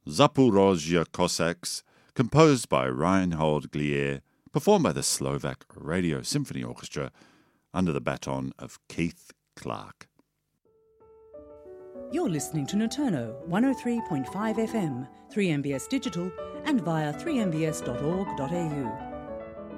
Zaporozhye Cossacks, composed by Reinhold Glier, performed by the Slovak Radio Symphony Orchestra under the baton of Keith Clark. You're listening to Noturno 103.5 FM, 3MBS Digital, and via 3mbs.org.au.